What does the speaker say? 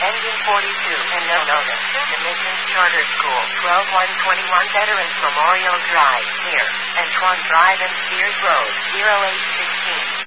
Engine 42 and no notice. Emissions Charter School, 12121 Veterans Memorial Drive, near Antoine Drive and Sears Road, 0816.